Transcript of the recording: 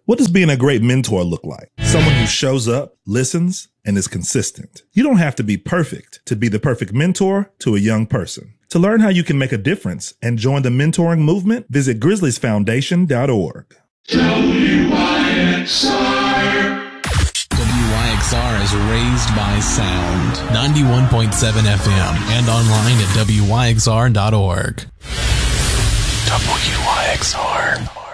What does being a great mentor look like? Someone who shows up, listens, and is consistent. You don't have to be perfect to be the perfect mentor to a young person. To learn how you can make a difference and join the mentoring movement, visit grizzliesfoundation.org. WYXR is raised by sound. 91.7 FM and online at WYXR.org. WYXR.